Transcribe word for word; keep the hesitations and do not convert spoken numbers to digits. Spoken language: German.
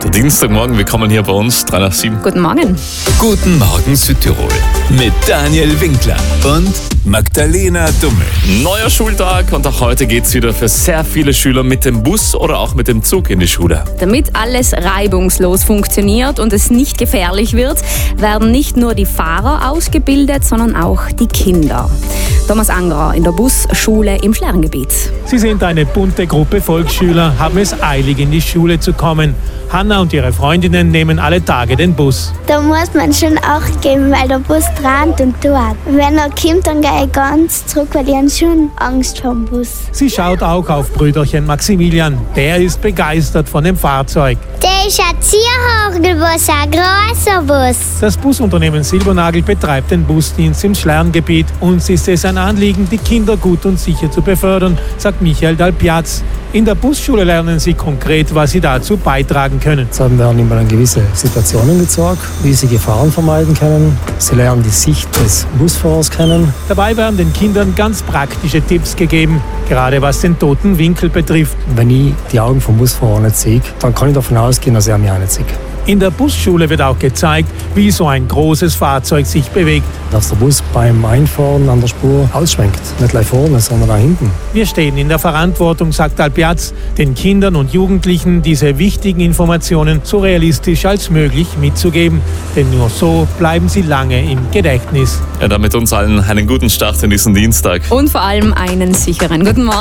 Der Dienstagmorgen, willkommen hier bei uns, drei nach sieben. Guten Morgen. Guten Morgen Südtirol mit Daniel Winkler und Magdalena Dummel. Neuer Schultag und auch heute geht's wieder für sehr viele Schüler mit dem Bus oder auch mit dem Zug in die Schule. Damit alles reibungslos funktioniert und es nicht gefährlich wird, werden nicht nur die Fahrer ausgebildet, sondern auch die Kinder. Thomas Angerer in der Busschule im Schlerengebiet. Sie sind eine bunte Gruppe Volksschüler, haben es eilig in die Schule zu kommen. Hanna und ihre Freundinnen nehmen alle Tage den Bus. Da muss man schon Acht geben, weil der Bus trannt und tut. Wenn er kommt, dann gehe ich ganz zurück, weil ich habe schon Angst vor dem Bus. Sie schaut auch auf Brüderchen Maximilian. Der ist begeistert von dem Fahrzeug. Der ist ein Zierhorgelbus, ein großer Bus. Das Busunternehmen Silbernagel betreibt den Busdienst im Schlerengebiet. Uns ist es ein Anliegen, die Kinder gut und sicher zu befördern, sagt Michael Dalpiaz. In der Busschule lernen sie konkret, was sie dazu beitragen können. Sie werden immer an gewisse Situationen gezeigt, wie sie Gefahren vermeiden können. Sie lernen die Sicht des Busfahrers kennen. Dabei werden den Kindern ganz praktische Tipps gegeben, gerade was den toten Winkel betrifft. Wenn ich die Augen vom Busfahrer nicht sehe, dann kann ich davon ausgehen, dass er mich auch nicht sieht. In der Busschule wird auch gezeigt, wie so ein großes Fahrzeug sich bewegt. Dass der Bus beim Einfahren an der Spur ausschwenkt. Nicht gleich vorne, sondern da hinten. Wir stehen in der Verantwortung, sagt Dalpiaz, den Kindern und Jugendlichen diese wichtigen Informationen so realistisch als möglich mitzugeben. Denn nur so bleiben sie lange im Gedächtnis. Ja, damit uns allen einen guten Start in diesen Dienstag. Und vor allem einen sicheren guten Morgen.